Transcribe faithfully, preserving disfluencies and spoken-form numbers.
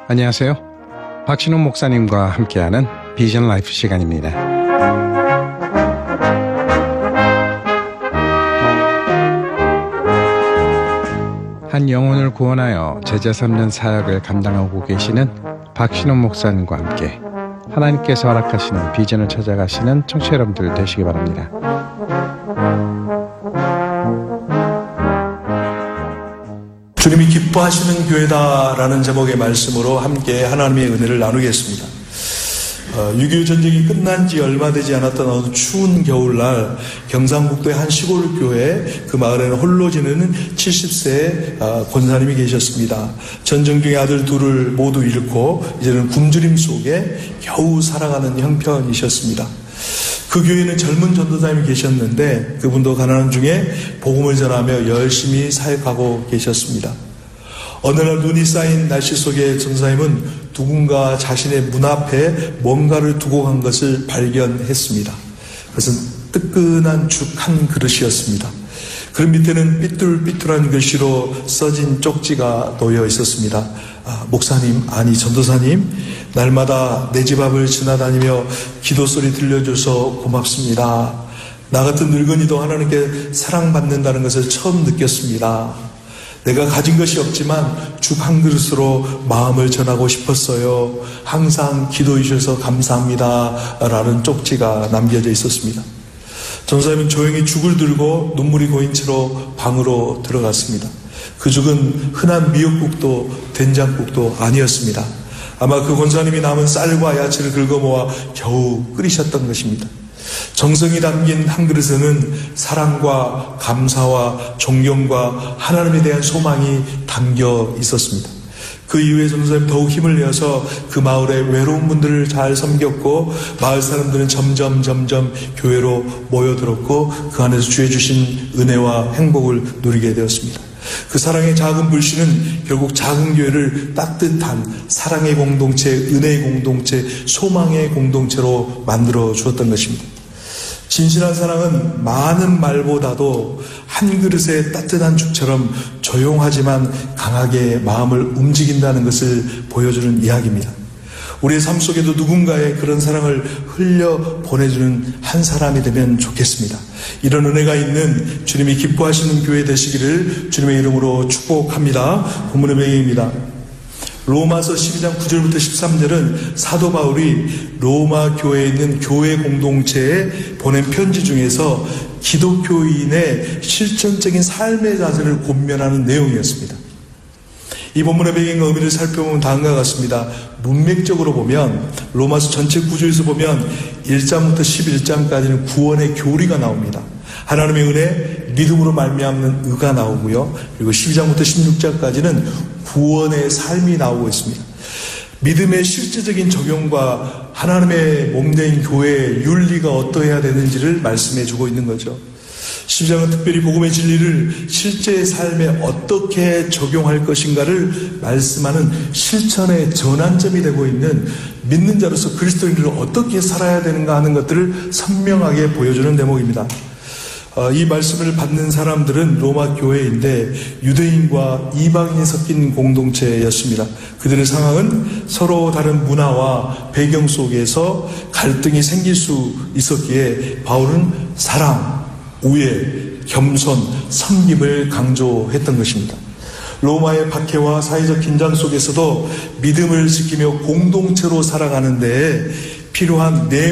안녕하세요. 박신호 목사님과 함께하는 비전 라이프 시간입니다. 한 영혼을 구원하여 제자 삼는 사역을 감당하고 계시는 박신호 목사님과 함께 하나님께서 허락하시는 비전을 찾아가시는 청취자 여러분들 되시기 바랍니다. 주님이 기뻐하시는 교회다라는 제목의 말씀으로 함께 하나님의 은혜를 나누겠습니다. 어, 육이오 전쟁이 끝난 지 얼마 되지 않았던 어느 추운 겨울날 경상북도의 한 시골 교회, 그 마을에는 홀로 지내는 칠십 세의 어, 권사님이 계셨습니다. 전쟁 중에 아들 둘을 모두 잃고 이제는 굶주림 속에 겨우 살아가는 형편이셨습니다. 그 교회는 젊은 전도사님이 계셨는데 그분도 가난한 중에 복음을 전하며 열심히 사역하고 계셨습니다. 어느 날 눈이 쌓인 날씨 속에 전도사님은 누군가 자신의 문 앞에 뭔가를 두고 간 것을 발견했습니다. 그것은 뜨끈한 죽 한 그릇이었습니다. 그 밑에는 삐뚤삐뚤한 글씨로 써진 쪽지가 놓여 있었습니다. 아, 목사님, 아니 전도사님, 날마다 내 집 앞을 지나다니며 기도 소리 들려줘서 고맙습니다. 나 같은 늙은이도 하나님께 사랑받는다는 것을 처음 느꼈습니다. 내가 가진 것이 없지만 죽 한 그릇으로 마음을 전하고 싶었어요. 항상 기도해 주셔서 감사합니다. 라는 쪽지가 남겨져 있었습니다. 전도사님은 조용히 죽을 들고 눈물이 고인 채로 방으로 들어갔습니다. 그 죽은 흔한 미역국도 된장국도 아니었습니다. 아마 그 권사님이 남은 쌀과 야채를 긁어 모아 겨우 끓이셨던 것입니다. 정성이 담긴 한 그릇에는 사랑과 감사와 존경과 하나님에 대한 소망이 담겨 있었습니다. 그 이후에 전도사님 더욱 힘을 내어서 그 마을의 외로운 분들을 잘 섬겼고 마을 사람들은 점점 점점 교회로 모여들었고 그 안에서 주의 주신 은혜와 행복을 누리게 되었습니다. 그 사랑의 작은 불씨는 결국 작은 교회를 따뜻한 사랑의 공동체, 은혜의 공동체, 소망의 공동체로 만들어 주었던 것입니다. 진실한 사랑은 많은 말보다도 한 그릇의 따뜻한 죽처럼 조용하지만 강하게 마음을 움직인다는 것을 보여주는 이야기입니다. 우리의 삶 속에도 누군가의 그런 사랑을 흘려 보내주는 한 사람이 되면 좋겠습니다. 이런 은혜가 있는 주님이 기뻐하시는 교회 되시기를 주님의 이름으로 축복합니다. 본문의 배경입니다. 로마서 십이 장 구 절부터 십삼 절은 사도 바울이 로마 교회에 있는 교회 공동체에 보낸 편지 중에서 기독교인의 실천적인 삶의 자세를 권면하는 내용이었습니다. 이 본문의 배경과 의미를 살펴보면 다음과 같습니다. 문맥적으로 보면 로마서 전체 구조에서 보면 일 장부터 십일 장까지는 구원의 교리가 나옵니다. 하나님의 은혜, 믿음으로 말미암는 의가 나오고요. 그리고 십이 장부터 십육 장까지는 구원의 삶이 나오고 있습니다. 믿음의 실제적인 적용과 하나님의 몸된 교회의 윤리가 어떠해야 되는지를 말씀해 주고 있는 거죠. 십이 장은 특별히 복음의 진리를 실제의 삶에 어떻게 적용할 것인가를 말씀하는 실천의 전환점이 되고 있는 믿는 자로서 그리스도인으로 어떻게 살아야 되는가 하는 것들을 선명하게 보여주는 대목입니다. 어, 이 말씀을 받는 사람들은 로마 교회인데 유대인과 이방인이 섞인 공동체였습니다. 그들의 상황은 서로 다른 문화와 배경 속에서 갈등이 생길 수 있었기에 바울은 사랑, 우애, 겸손, 섬김을 강조했던 것입니다. 로마의 박해와 사회적 긴장 속에서도 믿음을 지키며 공동체로 살아가는 데에 필요한 네